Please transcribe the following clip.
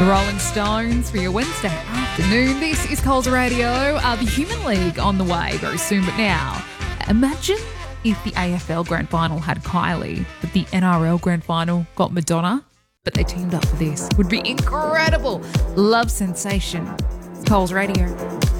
The Rolling Stones for your Wednesday afternoon. This is Coles Radio. The Human League on the way very soon. But now, imagine if the AFL Grand Final had Kylie, but the NRL Grand Final got Madonna, but they teamed up for this. Would be incredible. Love sensation. It's Coles Radio.